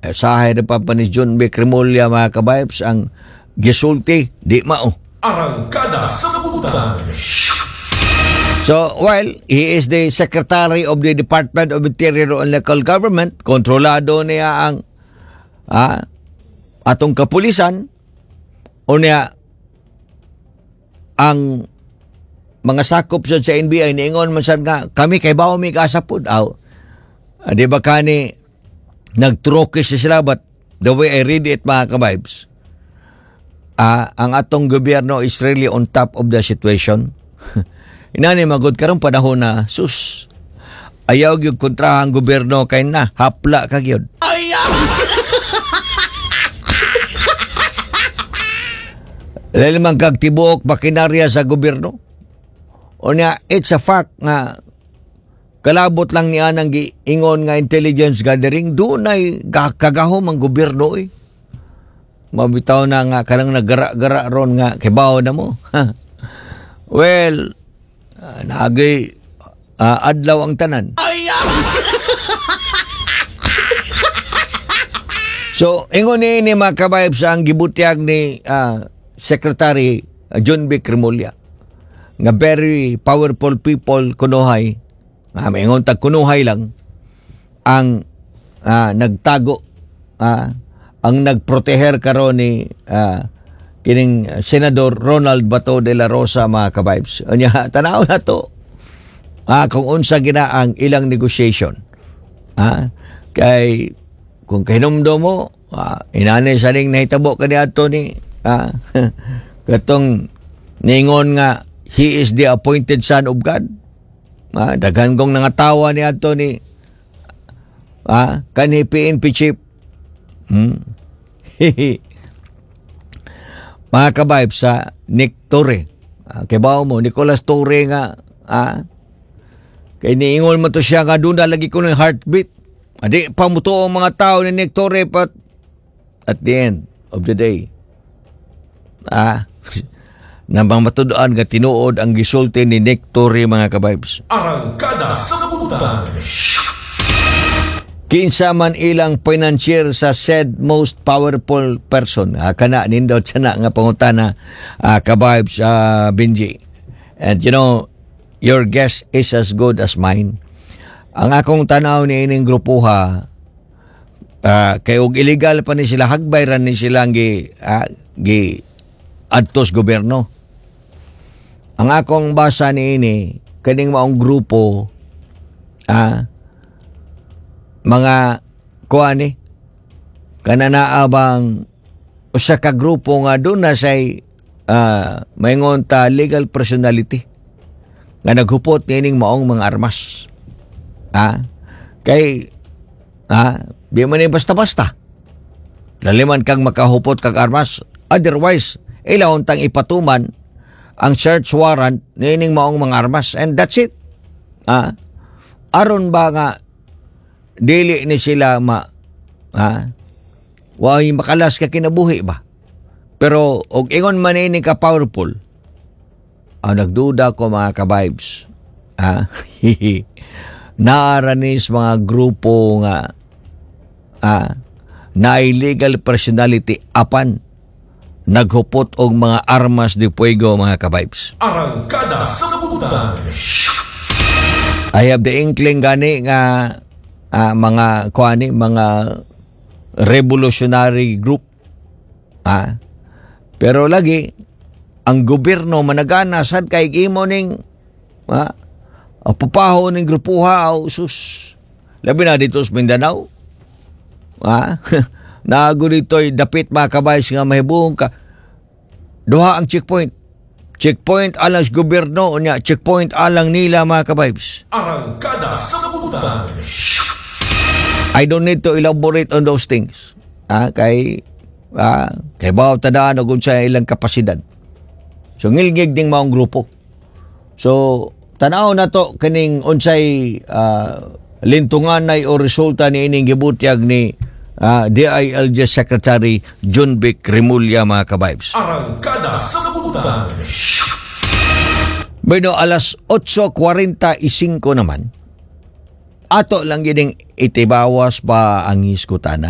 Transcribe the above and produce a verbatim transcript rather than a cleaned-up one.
Eh, sahay na pa pa ni John B. Cremolya mga kabibes ang gisulti di mao. Arangkada sa Kabutan. So, while he is the Secretary of the Department of Interior and Local Government, kontrolado niya ang ah, atong kapulisan o niya ang mga sakop sa N B I niingon man sad nga kami kay bawo mi kasapod aw. Ah, di ba kani nagtrokis sila but the way I read it mga kabibes, ah, ang atong gobyerno is really on top of the situation. Inani magod karong panahon na sus ayaw gyud kontrahang gobyerno kay na hapla ka gyud. Dahil man kag tibuok makinarya sa gobyerno. O niya, it's a fact nga kalabot lang niya nang giingon nga intelligence gathering, doon ay kagahom ang gobyerno eh. Mabitaw na nga kanang nagara-gara ron nga kibaw na mo. Well, uh, nagay uh, adlaw ang tanan. So, ingon ni ni mga kabayab sa ang gibutyag ni uh, Secretary uh, John B. Cremolya nga very powerful people kunuhay, nga uh, ingon tag kunuhay lang ang uh, nagtago, uh, ang nagproteher karon ni uh, kining Senador Ronald Bato de la Rosa mga kabibes. Unya tanaw na to uh, kung unsa gina ang ilang negotiation. Uh, kay kung kahinumdo mo, uh, inanay sa ning nahitabo ka ni ato ni ah, katong ningon nga he is the appointed son of God. Ah, daghan kong nangatawa ni ato ni ah, kanhi P N P chief. Hmm. Mga kabayb sa Nick Torre. Ah, kay bawo mo, Nicolas Torre nga ah, kay niingon mo to siya nga doon na lagi ko ng heartbeat. Adi, pamuto ang mga tao ni Nick Torre but at the end of the day, ah, nambang matudaan nga tinuod ang gisulti ni Nick Torre mga kabibes. Arangkada sa Kabutan. Kinsa man ilang financier sa said most powerful person. Ah, kana nindot sana nga pangutana ah, kabibes uh, Benji. And you know, your guess is as good as mine. Ang akong tanaw ni ining grupuha, uh, kay og illegal pa ni sila, hagbayran ni silang gi, uh, gi adtos gobyerno. Ang akong basa ni ini, kaning maong grupo, uh, mga kuha ni, kananaabang usa ka grupo nga doon na say uh, maingon ta legal personality nga naghupot ni ining maong mga armas. Ah, kay ah, di man ni basta-basta. Laliman kang makahupot kag armas, otherwise ilaw untang ipatuman ang search warrant nining maong mga armas and that's it. Ah, aron ba nga dili ni sila ma ah, way makalas ka kinabuhi ba? Pero og ingon man ini ka powerful, ah, nagduda ko mga ka-vibes. Ah, naaranis mga grupo nga ah, na illegal personality apan naghupot og mga armas de fuego mga kabibes. Arangkada sa Kabutan. I have the inkling gani nga ah, mga kuani mga revolutionary group. Ah, pero lagi ang gobyerno managana sad kay imo ning ah, ang pupaho ng grupuha o sus. Labi na dito sa Mindanao. Ha? Nago dito'y dapit mga kabayas nga mahibong ka. Duha ang checkpoint. Checkpoint alang sa gobyerno o niya. Checkpoint alang nila mga kabayas. Arangkada sa Kabutan. I don't need to elaborate on those things. Ha? Kay, ha? Kay bawa tadaan o kung sa ilang kapasidad. So ngilngig ding maong grupo. So, tanaw na to kaning unsay uh, lintunganay o resulta ni ining gibutyag ni uh, D I L G Secretary John B. Cremolya mga kabibes. Arangkada sa Kabutan. Bueno, alas eight forty-five naman, ato lang gining itibawas pa ang iskutana.